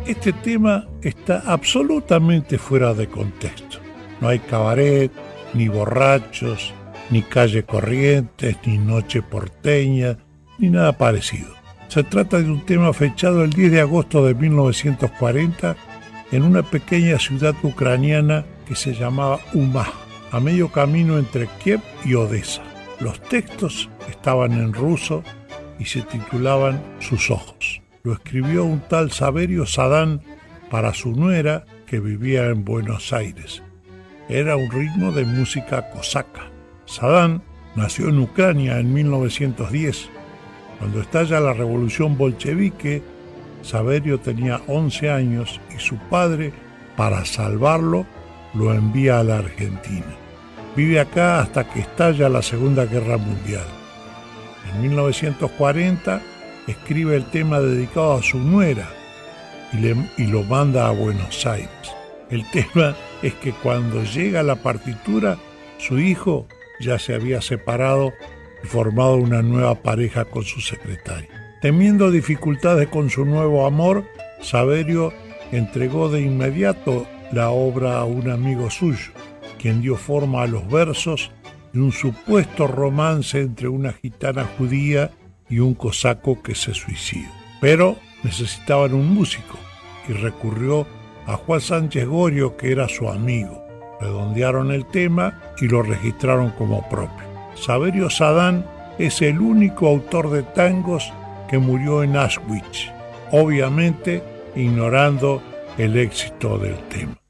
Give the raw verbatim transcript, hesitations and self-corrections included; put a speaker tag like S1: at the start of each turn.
S1: Este tema está absolutamente fuera de contexto. No hay cabaret, ni borrachos, ni calle Corrientes, ni noche porteña, ni nada parecido. Se trata de un tema fechado el diez de agosto de mil novecientos cuarenta en una pequeña ciudad ucraniana que se llamaba Umá, a medio camino entre Kiev y Odessa. Los textos estaban en ruso y se titulaban Sus ojos. Lo escribió un tal Saverio Sadán para su nuera que vivía en Buenos Aires. Era un ritmo de música cosaca. Sadán nació en Ucrania en mil novecientos diez. Cuando estalla la revolución bolchevique, Saverio tenía once años y su padre, para salvarlo, lo envía a la Argentina. Vive acá hasta que estalla la Segunda Guerra Mundial. En mil novecientos cuarenta escribe el tema dedicado a su nuera y, le, y lo manda a Buenos Aires. El tema es que cuando llega la partitura, su hijo ya se había separado y formado una nueva pareja con su secretaria. Temiendo dificultades con su nuevo amor, Saverio entregó de inmediato la obra a un amigo suyo, quien dio forma a los versos de un supuesto romance entre una gitana judía y un cosaco que se suicida. Pero necesitaban un músico y recurrió a Juan Sánchez Gorio, que era su amigo. Redondearon el tema y lo registraron como propio. Saverio Sadán es el único autor de tangos que murió en Auschwitz, obviamente ignorando el éxito del tema.